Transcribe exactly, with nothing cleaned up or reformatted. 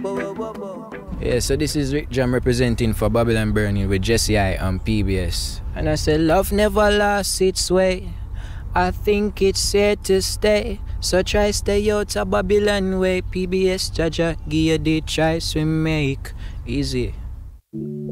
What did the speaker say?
Yeah, so this is Rick Jam representing for Babylon Burning with Jesse I on P B S. And I said, love never lost its way. I think it's here to stay. So try stay out of Babylon way. P B S, Jaja, give you the choice we make. Easy.